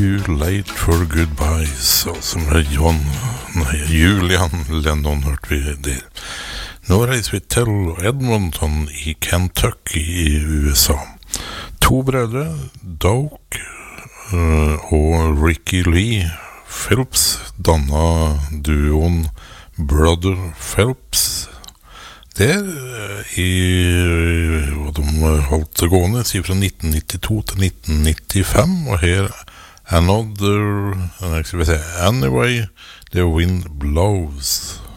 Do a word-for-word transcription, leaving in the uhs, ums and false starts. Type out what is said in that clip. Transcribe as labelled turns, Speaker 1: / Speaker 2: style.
Speaker 1: Too Late for Goodbyes, altså med John, nei, Julian Lennon hørte vi der. Nå reiser vi til Edmonton i Kentucky i U S A. To brødre, Doug uh, og Ricky Lee Phelps, dannet duoen Brother Phelps. Der i, og de holdt det gående, sier fra nitten nittito til nitten nittifem, og her Another, skal vi se, Anyway, The Wind Blows.